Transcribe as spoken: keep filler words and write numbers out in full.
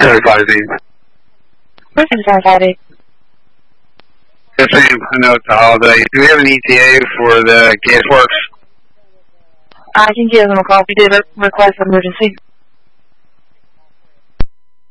seventy-five Z. Listen, seventy-five Z. Yes, ma'am. I know it's a holiday. Do we have an E T A for the gas works? I can give them a call if you did request emergency.